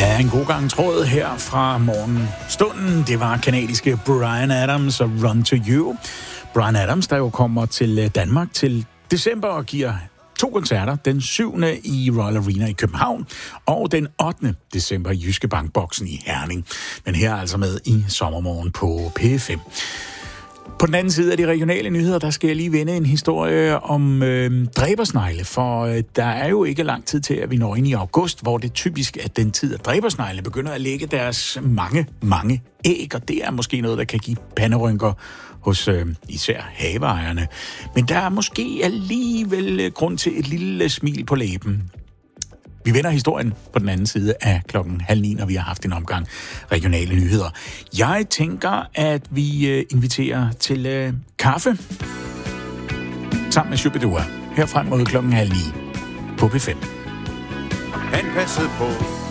Ja, en god gang tråd her fra morgenstunden. Det var kanadiske Bryan Adams og Run to You. Bryan Adams, der jo kommer til Danmark til december og giver 2 koncerter. Den 7. i Royal Arena i København og den 8. december i Jyske Bankboksen i Herning. Men her er altså med i sommermorgen på P5. På den anden side af de regionale nyheder, der skal jeg lige vende en historie om dræbersnegle, for der er jo ikke lang tid til, at vi når ind i august, hvor det typisk er den tid, at dræbersnegle begynder at lægge deres mange æg, og det er måske noget, der kan give panderynker hos især haveejerne. Men der er måske alligevel grund til et lille smil på læben. Vi vender historien på den anden side af 8:30, når vi har haft en omgang regionale nyheder. Jeg tænker, at vi inviterer til kaffe sammen med Shubidua her frem mod 8:30 på P5. Han passede på